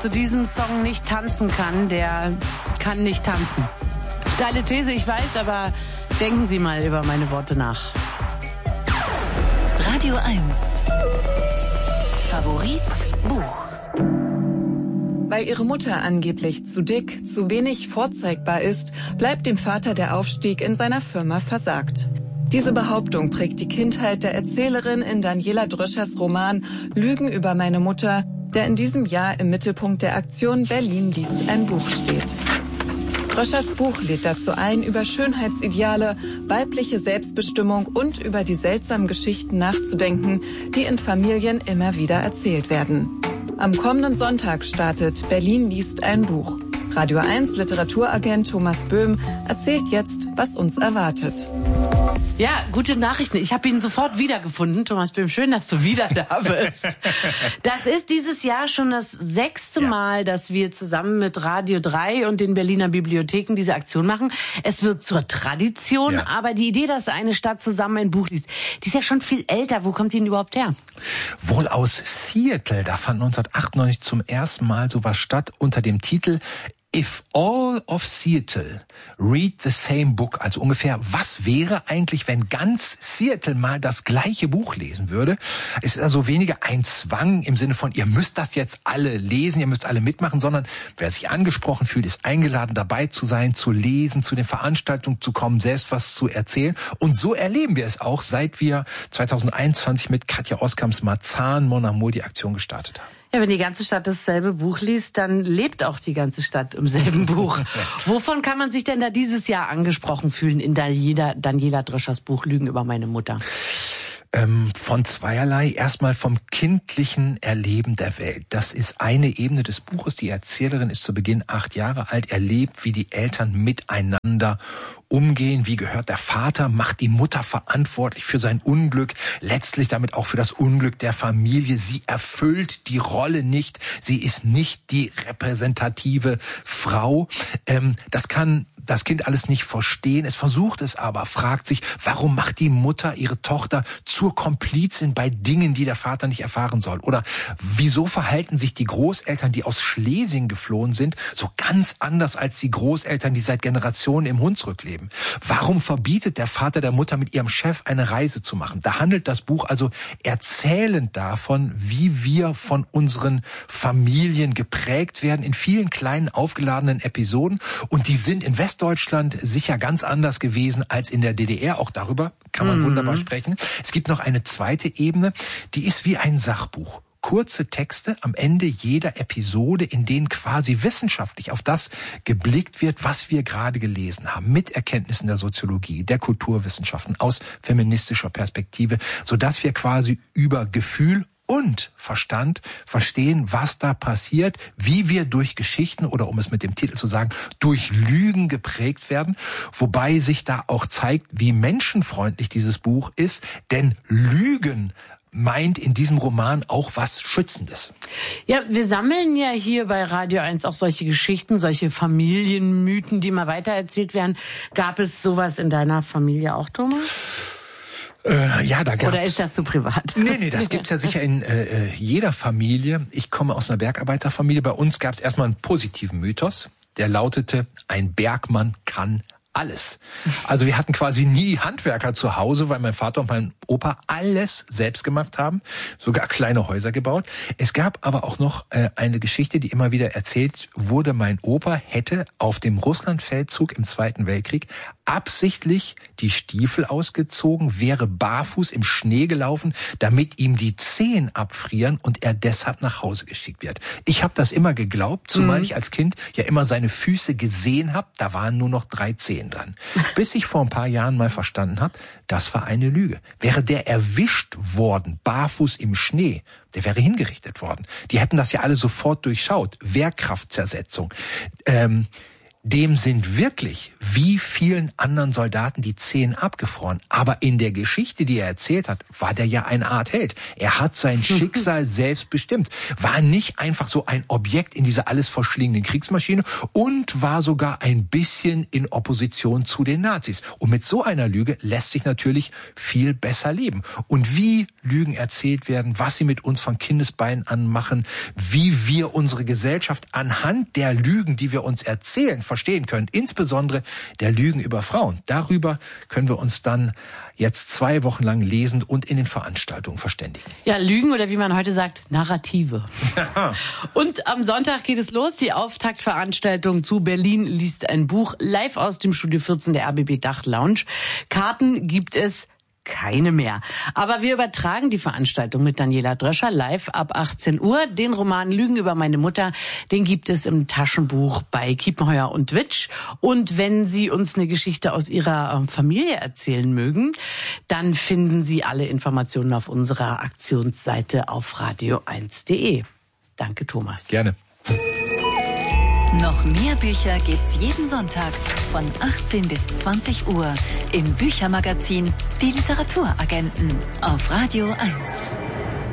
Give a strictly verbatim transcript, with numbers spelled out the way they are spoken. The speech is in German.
zu diesem Song nicht tanzen kann, der kann nicht tanzen. Steile These, ich weiß, aber denken Sie mal über meine Worte nach. Radio eins. Favorit Buch. Weil ihre Mutter angeblich zu dick, zu wenig vorzeigbar ist, bleibt dem Vater der Aufstieg in seiner Firma versagt. Diese Behauptung prägt die Kindheit der Erzählerin in Daniela Dröschers Roman Lügen über meine Mutter, der in diesem Jahr im Mittelpunkt der Aktion Berlin liest ein Buch steht. Dröschers Buch lädt dazu ein, über Schönheitsideale, weibliche Selbstbestimmung und über die seltsamen Geschichten nachzudenken, die in Familien immer wieder erzählt werden. Am kommenden Sonntag startet Berlin liest ein Buch. Radio eins Literaturagent Thomas Böhm erzählt jetzt, was uns erwartet. Ja, gute Nachrichten. Ich habe ihn sofort wiedergefunden. Thomas Böhm, schön, dass du wieder da bist. Das ist dieses Jahr schon das sechste ja. Mal, dass wir zusammen mit Radio drei und den Berliner Bibliotheken diese Aktion machen. Es wird zur Tradition, ja. aber die Idee, dass eine Stadt zusammen ein Buch liest, die ist ja schon viel älter. Wo kommt die denn überhaupt her? Wohl aus Seattle. Da fand neunzehnhundertachtundneunzig zum ersten Mal sowas statt unter dem Titel If all of Seattle read the same book, also ungefähr, was wäre eigentlich, wenn ganz Seattle mal das gleiche Buch lesen würde? Es ist also weniger ein Zwang im Sinne von, ihr müsst das jetzt alle lesen, ihr müsst alle mitmachen, sondern wer sich angesprochen fühlt, ist eingeladen, dabei zu sein, zu lesen, zu den Veranstaltungen zu kommen, selbst was zu erzählen. Und so erleben wir es auch, seit wir zweitausendeinundzwanzig mit Katja Oskams Marzahn Mon Amour die Aktion gestartet haben. Ja, wenn die ganze Stadt dasselbe Buch liest, dann lebt auch die ganze Stadt im selben Buch. Wovon kann man sich denn da dieses Jahr angesprochen fühlen in Daniela, Daniela Dröschers Buch Lügen über meine Mutter? Ähm, von zweierlei. Erstmal vom kindlichen Erleben der Welt. Das ist eine Ebene des Buches. Die Erzählerin ist zu Beginn acht Jahre alt, erlebt, wie die Eltern miteinander umgehen, wie gehört der Vater, macht die Mutter verantwortlich für sein Unglück, letztlich damit auch für das Unglück der Familie. Sie erfüllt die Rolle nicht, sie ist nicht die repräsentative Frau. Ähm, das kann das Kind alles nicht verstehen, es versucht es aber, fragt sich, warum macht die Mutter ihre Tochter zur Komplizin bei Dingen, die der Vater nicht erfahren soll? Oder wieso verhalten sich die Großeltern, die aus Schlesien geflohen sind, so ganz anders als die Großeltern, die seit Generationen im Hunsrück leben? Warum verbietet der Vater der Mutter mit ihrem Chef eine Reise zu machen? Da handelt das Buch also erzählend davon, wie wir von unseren Familien geprägt werden, in vielen kleinen aufgeladenen Episoden. Und die sind in Westdeutschland sicher ganz anders gewesen als in der D D R. Auch darüber kann man mhm. wunderbar sprechen. Es gibt noch eine zweite Ebene, die ist wie ein Sachbuch. Kurze Texte am Ende jeder Episode, in denen quasi wissenschaftlich auf das geblickt wird, was wir gerade gelesen haben, mit Erkenntnissen der Soziologie, der Kulturwissenschaften, aus feministischer Perspektive, sodass wir quasi über Gefühl und Verstand verstehen, was da passiert, wie wir durch Geschichten oder, um es mit dem Titel zu sagen, durch Lügen geprägt werden, wobei sich da auch zeigt, wie menschenfreundlich dieses Buch ist, denn Lügen meint in diesem Roman auch was Schützendes. Ja, wir sammeln ja hier bei Radio eins auch solche Geschichten, solche Familienmythen, die mal weitererzählt werden. Gab es sowas in deiner Familie auch, Thomas? Äh, ja, da gab's. Oder ist das so privat? Nee, nee, das gibt's ja sicher in äh, jeder Familie. Ich komme aus einer Bergarbeiterfamilie. Bei uns gab's erstmal einen positiven Mythos, der lautete, ein Bergmann kann alles. Also wir hatten quasi nie Handwerker zu Hause, weil mein Vater und mein Opa alles selbst gemacht haben, sogar kleine Häuser gebaut. Es gab aber auch noch äh, eine Geschichte, die immer wieder erzählt wurde. Mein Opa hätte auf dem Russlandfeldzug im Zweiten Weltkrieg absichtlich die Stiefel ausgezogen, wäre barfuß im Schnee gelaufen, damit ihm die Zehen abfrieren und er deshalb nach Hause geschickt wird. Ich habe das immer geglaubt, zumal mhm. ich als Kind ja immer seine Füße gesehen habe, da waren nur noch drei Zehen dran. Bis ich vor ein paar Jahren mal verstanden habe, das war eine Lüge. Wäre der erwischt worden, barfuß im Schnee, der wäre hingerichtet worden. Die hätten das ja alle sofort durchschaut. Wehrkraftzersetzung. Ähm, dem sind wirklich wie vielen anderen Soldaten die Zehen abgefroren. Aber in der Geschichte, die er erzählt hat, war der ja eine Art Held. Er hat sein Schicksal selbst bestimmt, war nicht einfach so ein Objekt in dieser alles verschlingenden Kriegsmaschine und war sogar ein bisschen in Opposition zu den Nazis. Und mit so einer Lüge lässt sich natürlich viel besser leben. Und wie Lügen erzählt werden, was sie mit uns von Kindesbeinen an machen, wie wir unsere Gesellschaft anhand der Lügen, die wir uns erzählen, verstehen können, insbesondere der Lügen über Frauen. Darüber können wir uns dann jetzt zwei Wochen lang lesend und in den Veranstaltungen verständigen. Ja, Lügen oder wie man heute sagt, Narrative. Und am Sonntag geht es los, die Auftaktveranstaltung zu Berlin liest ein Buch, live aus dem Studio vierzehn der R B B Dach Lounge. Karten gibt es keine mehr. Aber wir übertragen die Veranstaltung mit Daniela Dröscher live ab achtzehn Uhr. Den Roman Lügen über meine Mutter, den gibt es im Taschenbuch bei Kiepenheuer und Witsch. Und wenn Sie uns eine Geschichte aus Ihrer Familie erzählen mögen, dann finden Sie alle Informationen auf unserer Aktionsseite auf radio eins punkt de. Danke, Thomas. Gerne. Noch mehr Bücher gibt's jeden Sonntag von achtzehn bis zwanzig Uhr im Büchermagazin Die Literaturagenten auf Radio eins.